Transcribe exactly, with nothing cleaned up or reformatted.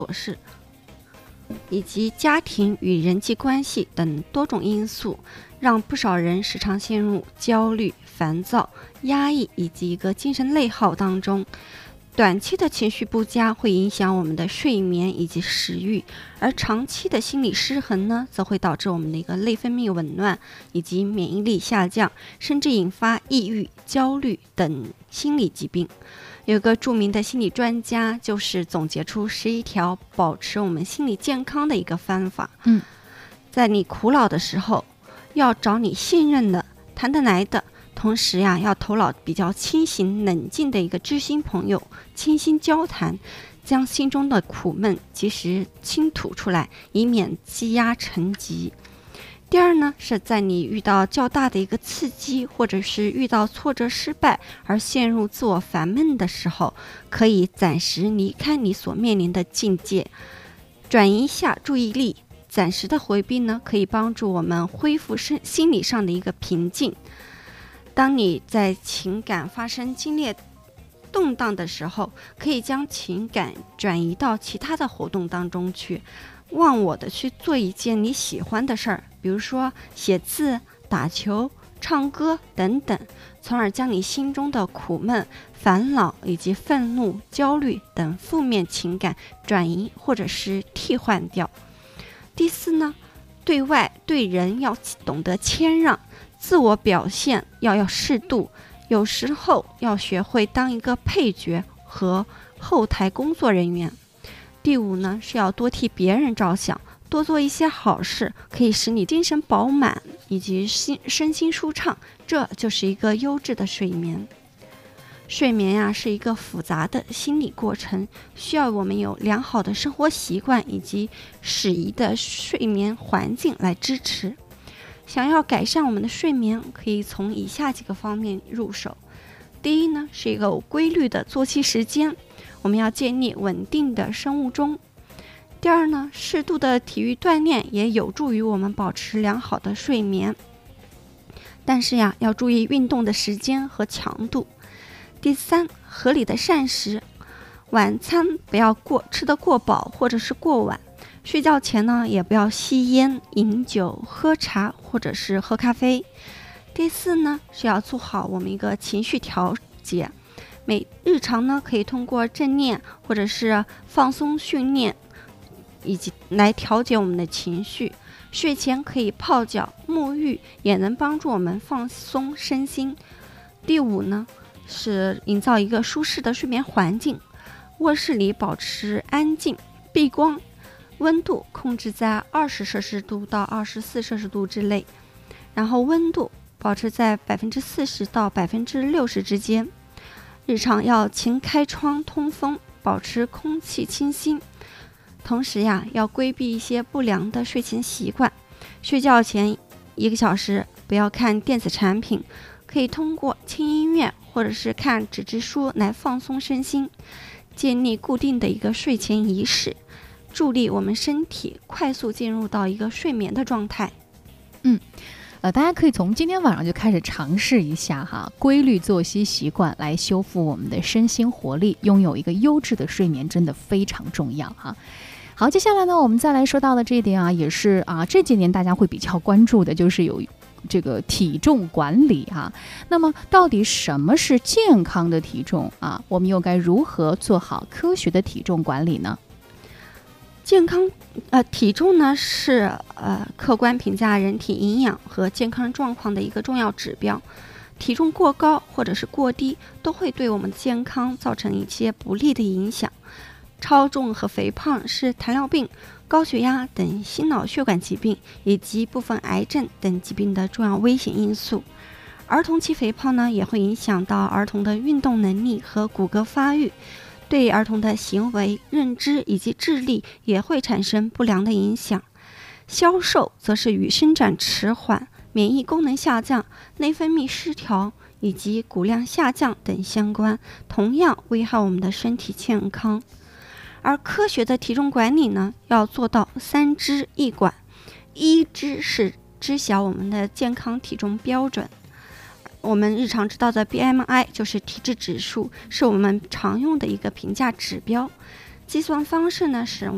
琐事，以及家庭与人际关系等多种因素，让不少人时常陷入焦虑、烦躁、压抑以及一个精神内耗当中。短期的情绪不佳会影响我们的睡眠以及食欲，而长期的心理失衡呢，则会导致我们的一个内分泌紊乱以及免疫力下降，甚至引发抑郁、焦虑等心理疾病。有个著名的心理专家就是总结出十一条保持我们心理健康的一个方法。 嗯， 在你苦恼的时候，要找你信任的、谈得来的，同时呀，要头脑比较清醒、冷静的一个知心朋友，倾心交谈，将心中的苦闷及时倾吐出来，以免积压成疾。第二呢，是在你遇到较大的一个刺激，或者是遇到挫折失败而陷入自我烦闷的时候，可以暂时离开你所面临的境界，转移一下注意力。暂时的回避呢，可以帮助我们恢复身心理上的一个平静。当你在情感发生激烈动荡的时候，可以将情感转移到其他的活动当中去，忘我的去做一件你喜欢的事儿，比如说写字、打球、唱歌等等，从而将你心中的苦闷、烦恼以及愤怒、焦虑等负面情感转移或者是替换掉。第四呢，对外对人要懂得谦让，自我表现要要适度，有时候要学会当一个配角和后台工作人员。第五呢，是要多替别人着想，多做一些好事，可以使你精神饱满以及心身心舒畅，这就是一个优质的睡眠。睡眠呀、啊、是一个复杂的心理过程，需要我们有良好的生活习惯以及适宜的睡眠环境来支持。想要改善我们的睡眠，可以从以下几个方面入手。第一呢，是一个有规律的作息时间，我们要建立稳定的生物钟。第二呢，适度的体育锻炼也有助于我们保持良好的睡眠，但是呀，要注意运动的时间和强度。第三，合理的膳食，晚餐不要过吃得过饱或者是过晚，睡觉前呢也不要吸烟、饮酒、喝茶或者是喝咖啡。第四呢，是要做好我们一个情绪调节，每日常呢可以通过正念或者是放松训练以及来调节我们的情绪。睡前可以泡脚、沐浴，也能帮助我们放松身心。第五呢，是营造一个舒适的睡眠环境，卧室里保持安静、避光，温度控制在二十摄氏度到二十四摄氏度之内，然后温度保持在百分之四十到百分之六十之间。日常要勤开窗通风，保持空气清新。同时呀，要规避一些不良的睡前习惯。睡觉前一个小时不要看电子产品，可以通过听音乐或者是看纸质书来放松身心。建立固定的一个睡前仪式，助力我们身体快速进入到一个睡眠的状态。 嗯，呃，大家可以从今天晚上就开始尝试一下哈，规律作息习惯来修复我们的身心活力，拥有一个优质的睡眠真的非常重要哈。好，接下来呢，我们再来说到的这一点啊，也是啊这几年大家会比较关注的，就是有这个体重管理哈。那么到底什么是健康的体重啊？我们又该如何做好科学的体重管理呢？ 健康呃，体重呢是呃客观评价人体营养和健康状况的一个重要指标。体重过高或者是过低，都会对我们的健康造成一些不利的影响。超重和肥胖是糖尿病、高血压等心脑血管疾病以及部分癌症等疾病的重要危险因素。儿童期肥胖呢，也会影响到儿童的运动能力和骨骼发育，对儿童的行为、认知以及智力也会产生不良的影响。消瘦则是与生长迟缓、免疫功能下降、内分泌失调以及骨量下降等相关，同样危害我们的身体健康。而科学的体重管理呢，要做到三知一管。一知是知晓我们的健康体重标准，我们日常知道的 B M I 就是体质指数，是我们常用的一个评价指标。计算方式呢是